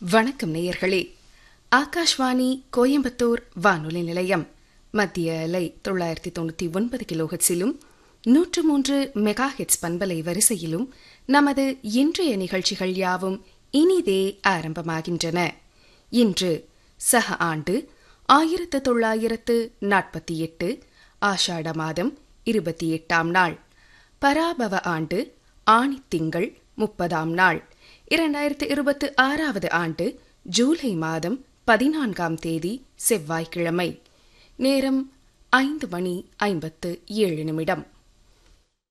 வணக்கம் நேயர்களே. ஆகாஷ்வாணி கோயம்புத்தூர் வானொலி நிலையம் மத்திய அலை 999 கிலோஹெட்ஸிலும் 103 மெகாஹெட்ஸ் பண்பலை வரிசையிலும் நமது இன்றைய நிகழ்ச்சிகள் யாவும் இனிதே ஆரம்பமாகின்றன. இன்று சக ஆண்டு 1948 ஆஷாட மாதம் 28ஆம் நாள், பராபவ ஆண்டு ஆணித்திங்கள் 30ஆம் நாள், 2026 ஆண்டு ஜூலை மாதம் 14ஆம் தேதி செவ்வாய்க்கிழமை. நேரம் 5:57.